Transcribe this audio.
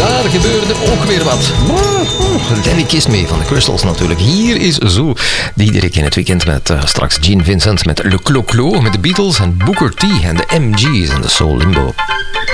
daar gebeurde ook weer wat. Larry Kiss Me van de Crystals natuurlijk. Hier is Zo. Diederik in het weekend met straks Gene Vincent met Le Clo-Clo met de Beatles en Booker T en de MG's en de Soul Limbo.